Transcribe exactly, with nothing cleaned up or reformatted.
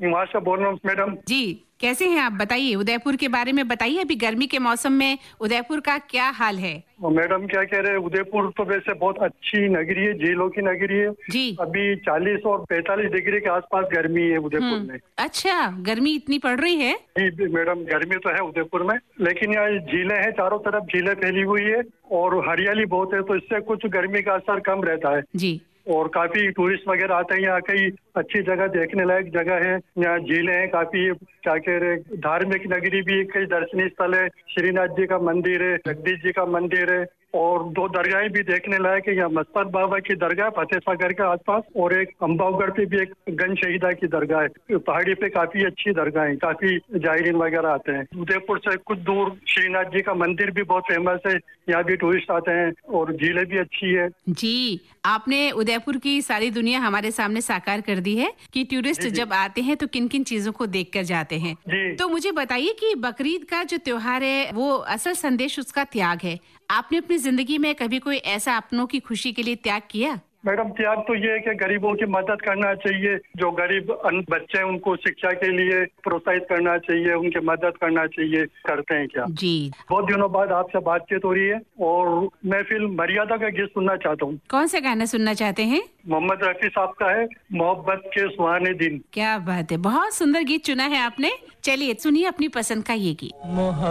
वहाँ से बोल रहा हूँ मैडम। जी, कैसे हैं आप? बताइए, उदयपुर के बारे में बताइए। अभी गर्मी के मौसम में उदयपुर का क्या हाल है? मैडम क्या कह रहे हैं, उदयपुर तो वैसे बहुत अच्छी नगरी है, झीलों की नगरी है। जी। अभी चालीस और पैंतालीस डिग्री के आसपास गर्मी है उदयपुर में। अच्छा, गर्मी इतनी पड़ रही है? जी मैडम, गर्मी तो है उदयपुर में, लेकिन यहाँ झीलें हैं, चारों तरफ झीलें फैली हुई है और हरियाली बहुत है, तो इससे कुछ गर्मी का असर कम रहता है। जी। और काफी टूरिस्ट वगैरह आते हैं यहाँ, कई अच्छी जगह, देखने लायक जगह है। यहाँ झीलें हैं, काफी क्या कह रहे, धार्मिक नगरी भी, कई दर्शनीय स्थल है। श्रीनाथ जी का मंदिर है, जगदीश जी का मंदिर है और दो दरगाहें भी देखने लायक है। यहाँ मस्तक बाबा की दरगाह फतेह सागर के आसपास और एक अम्बावगढ़ पे भी एक गन शहीदा की दरगाह है। पहाड़ी पे काफी अच्छी दरगाह है, काफी जायरीन वगैरह आते हैं। उदयपुर से कुछ दूर श्रीनाथ जी का मंदिर भी बहुत फेमस है, यहाँ भी टूरिस्ट आते हैं और झीलें भी अच्छी है। जी, आपने उदयपुर की सारी दुनिया हमारे सामने साकार कर दी है कि टूरिस्ट जब आते हैं तो किन किन चीजों को देख कर जाते हैं। जी। तो मुझे बताइए कि बकरीद का जो त्योहार है वो असल संदेश उसका त्याग है। आपने अपनी जिंदगी में कभी कोई ऐसा अपनों की खुशी के लिए त्याग किया? मैडम त्याग तो ये है कि गरीबों की मदद करना चाहिए, जो गरीब बच्चे हैं उनको शिक्षा के लिए प्रोत्साहित करना चाहिए, उनकी मदद करना चाहिए। करते हैं क्या? जी। बहुत दिनों बाद आपसे बातचीत हो रही है और मैं फिल्म मर्यादा का गीत सुनना चाहता हूँ। कौन सा गाना सुनना चाहते हैं? मोहम्मद रफी साहब का है, मोहब्बत के सुहाने दिन। क्या बात है, बहुत सुंदर गीत चुना है आपने। चलिए सुनिए अपनी पसंद का ये गीत।